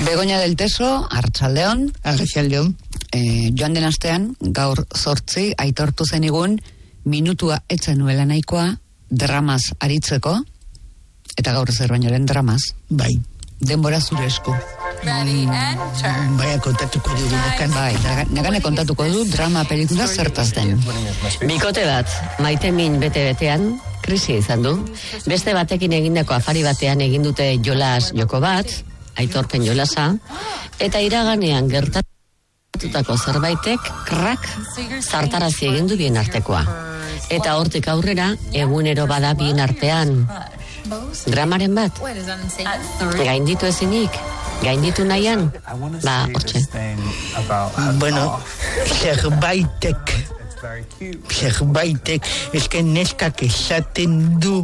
Begoña del Teso, Arratsaldeon. Arratsaldeon. Joan den astean, gaur 8 aitortu zenigun, minutua etzen nuela nahikoa, dramaz aritzeko, eta gaur zer bainoren dramaz. Bai. Denbora zure esku. Baina kontatuko dugu nekan. Bai, nekane kontatuko du drama pelikula zertaz den. Bikote bat, maite min bete-betean, krisi izan du. Beste batekin egindako afari batean egin dute jolas joko bat, aitorpen jolasa, eta iraganean gertatutako zerbaitek krak zartarazi egin du bien artekoa. Eta hortik aurrera, egunero bada bien artean. Dramaren bat, gainditu ezinik, gainditu nahian, hortxe. Bueno, zerbaitek, esken neskak esaten du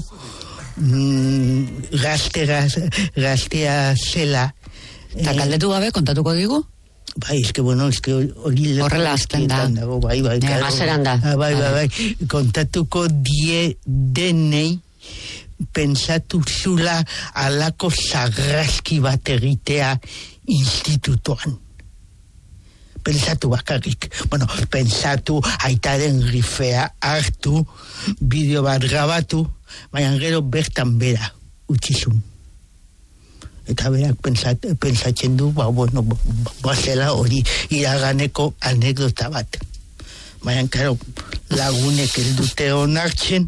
gaztea zela. Eta galdetu gabe kontatuko digu? Bai, hori horrela azten da. Bai, maseran da. Bai, kontatuko denei, pentsatu zula alako sagrazki bat egitea institutoan. Pentsatu bakarrik. Bueno, pentsatu aitaren rifea hartu, bideo bat grabatu, baina gero bertan bera utzizun. Eta berak pentsatzen du, bazela hori iraganeko anekdota bat. Baina, karo, lagunek eldute onartzen,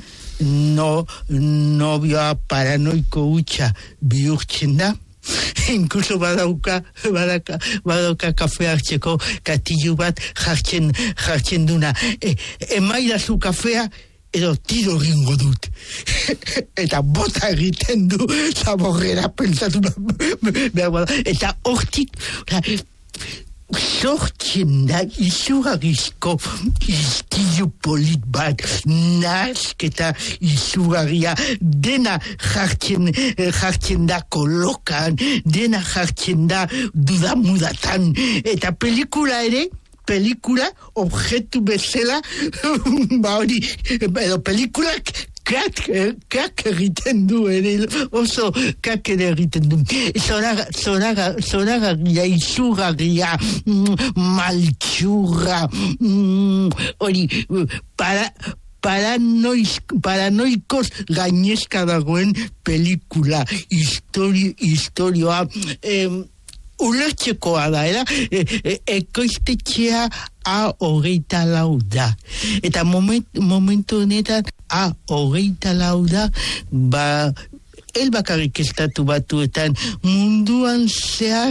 nobioa paranoiko hutsa bihurtzen da, incluso badauka kafe hartzeko katillu bat jartzen duna. Emaidazu kafea, edo tiro gingo dut. Eta bota egiten du, zaborrera pentsatu eta hortik, sortzen da izugarrizko izkilu polit bat, nasketa izugarria, dena jartzen da kolokan, dena jartzen da dudamudatan, eta pelikula objektu bezala, hori, edo pelikulak kak egiten du, oso kak egiten du. Zoragarria, izugarria, maltxurra, hori, paranoikos gainezka dagoen pelikula, historioa, ulertzekoa da, ekoiztetxea A24 da. Eta momentu honetan A24 da, elbakarrik estatu batuetan munduan zehar